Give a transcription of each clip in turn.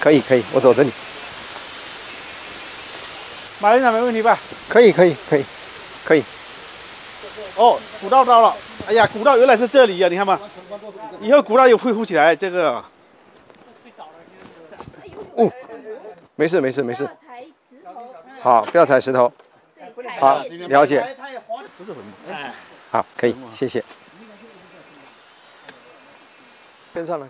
可以，我走这里。 马院长没问题吧？ 可以。 哦，古道到了。哎呀，古道原来是这里呀、你看嘛。以后古道又恢复起来，这个。 哦，没事。好，不要踩石头。好，了解。 不是很好，可以，谢谢。跟上了。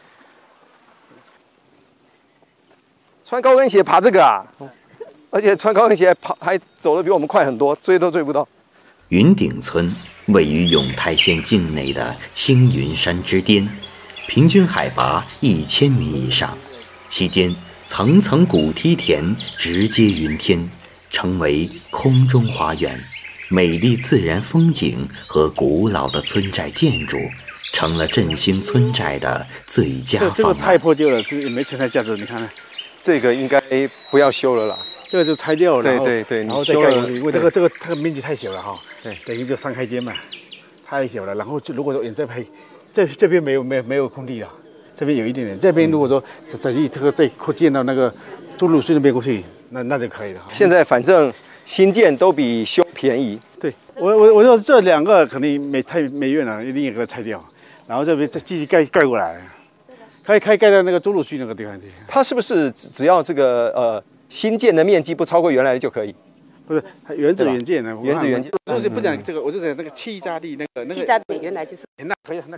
穿高跟鞋爬这个啊，而且穿高跟鞋还走得比我们快很多，追都追不到。 云顶村位于永泰县境内的青云山之巅，平均海拔1000米以上，期间层层古梯田直接云天，成为空中花园。美丽自然风景和古老的村寨建筑，成了振兴村寨的最佳方案。 这个太破旧了，是也没存在价值。你看看， 这个应该不要修了啦。 这个就拆掉了， 对， 然后再盖过去，因为这个面积太小了哈。 对， 等于就3开间嘛，太小了。然后就如果说再拍，这边没有空地了，这边有一点点。这边如果说再扩建到那个中路隧那边过去，那就可以了。 现在反正新建都比修便宜。 对，我说这2个肯定没用了，一定要给它拆掉，然后这边再继续盖过来，盖到那个中路隧那个地方去。 它是不是只要这个新建的面积不超过原来的就可以？ 不是，原址原建的。 原址原建。 我就不讲这个，我就讲那个气炸力那个。 气炸力原来就是。 那可以。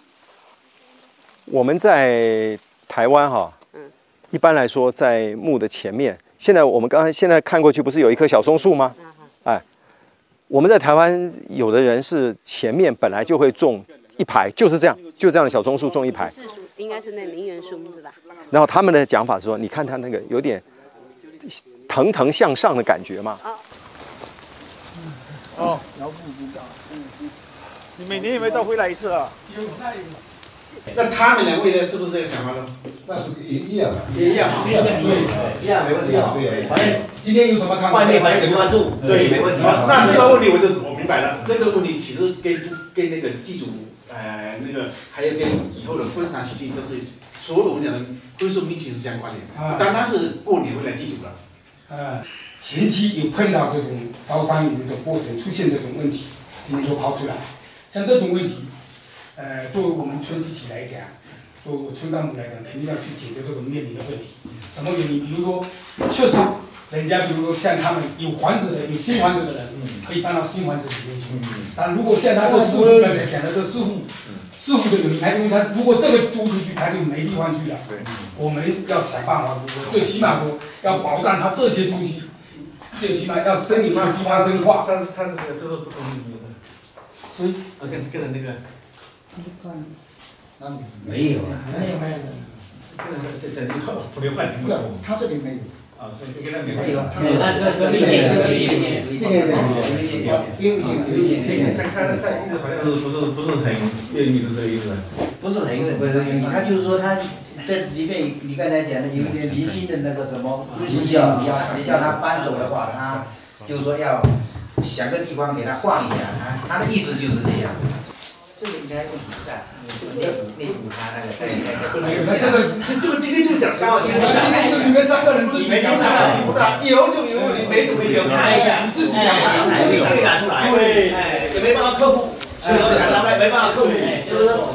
我们在台湾哈，一般来说在墓的前面，我们现在看过去不是有一棵小松树吗？哎，我们在台湾有的人是前面本来就会种一排，就是这样的小松树种一排。 应该是那名媛树是吧？ 然后他们的讲法是说，你看它那个有点腾腾向上的感觉嘛。 哦，你每年有没有到回来一次啊？那他们2位呢，是不是这个想法呢？ 那是一样的， 也一样， 没问题啊。对， 反正今天有什么看法？外面还有关注，对，没问题。 那这个问题我明白了，这个问题其实跟那个祭祖，那个还有跟以后的婚丧喜庆都是所有我们讲的婚俗民情是相关联的。当他是过年回来祭祖了， 前期有碰到这种招商引的过程出现这种问题，今天就抛出来。像这种问题，作为我们村集体来讲，作为村干部来讲，肯定要去解决这个面临的问题。什么原因？比如说，确实，人家比如说像他们有房子的、有新房子的人，可以搬到新房子里面去。但如果像他这师傅刚才讲的这师傅的原因，因为他如果这个租出去，他就没地方去了。我们要想办法，最起码说要保障他这些东西。最起码要生有一个地方生化。 他是这个收入不同意思， 所以跟那个没有。 跟这普流换停了， 他这里没有。 跟他没有。 不是很愿意是这个意思。 不是很愿意，他就是说他这里面你刚才讲的有点零星的那个什么需要，你叫他搬走的话，他就是说要想个地方给他换一下，他的意思就是这样。这个应该问题不大，内部他那个这个今天就讲3号今天你们3个人自己讲不大，以后就有你没看一下， 自己讲， 这个可以拿出来，对，也没办法克服，没办法克服，就是说。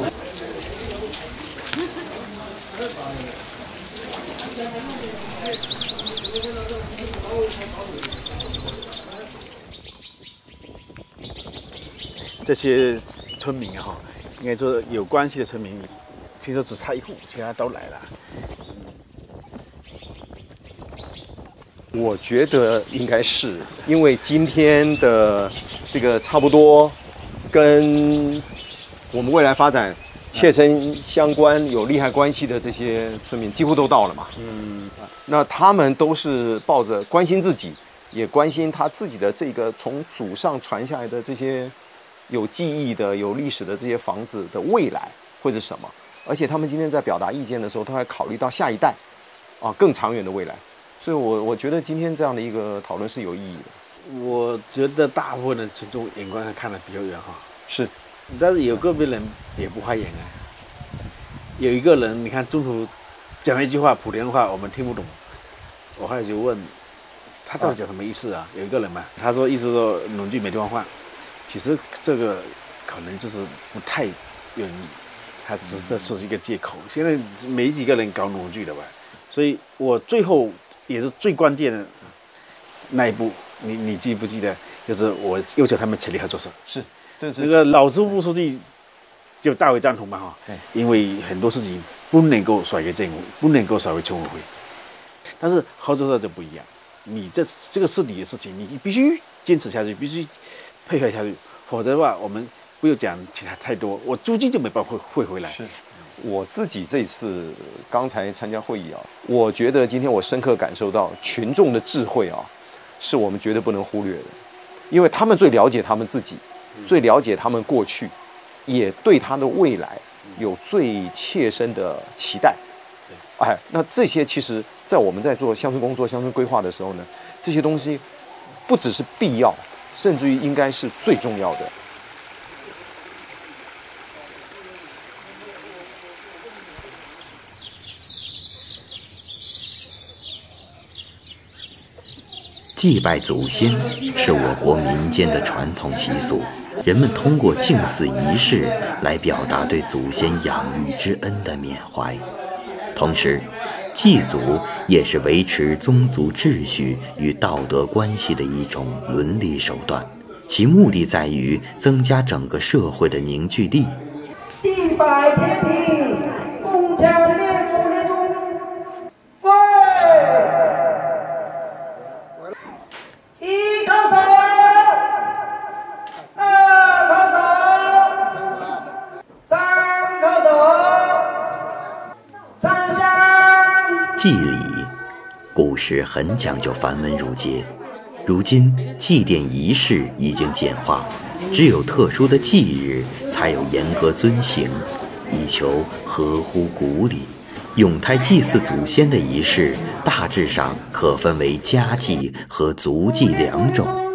这些村民哈，应该说有关系的村民，听说只差1户，其他都来了。 我觉得应该是因为今天的这个差不多跟我们未来发展切身相关、有利害关系的这些村民几乎都到了嘛。那他们都是抱着关心自己，也关心他自己的这个从祖上传下来的这些有记忆的、有历史的这些房子的未来会是什么。而且他们今天在表达意见的时候，都还考虑到下一代，更长远的未来。所以我觉得今天这样的一个讨论是有意义的。 我觉得大部分的群众眼光看得比较远哈， 是， 但是有个别人也不花眼啊。有一个人，你看中途讲了一句话，莆田话我们听不懂，我后来就问他到底讲什么意思啊？有一个人嘛，他说意思说农具没地方放，其实这个可能就是不太愿意，他只是这是一个借口。现在没几个人搞农具的吧，所以我最后也是最关键的那一步，你记不记得？就是我要求他们起立合作社。 是，这是那个老支部书记就大为赞同嘛哈，因为很多事情不能够甩给政府，不能够甩给村委会，但是合作社就不一样，你这个是你的事情，你必须坚持下去，必须配合下去，否则的话，我们不要讲其他太多，我租金就没办法汇回来。 是，我自己这次刚才参加会议啊，我觉得今天我深刻感受到群众的智慧啊，是我们绝对不能忽略的，因为他们最了解他们自己，最了解他们过去，也对他的未来有最切身的期待。哎，那这些其实，在我们在做乡村工作、乡村规划的时候呢，这些东西不只是必要，甚至于应该是最重要的。 祭拜祖先是我国民间的传统习俗，人们通过敬祀仪式来表达对祖先养育之恩的缅怀。同时，祭祖也是维持宗族秩序与道德关系的一种伦理手段，其目的在于增加整个社会的凝聚力。 祭拜天地，共强列祖列宗，喂！一叩首，二叩手，三叩手，上香。 祭礼古时很讲究繁文缛节，如今祭奠仪式已经简化，只有特殊的忌日才有严格遵行，以求合乎古礼。永泰祭祀祖先的仪式大致上可分为家祭和族祭两种。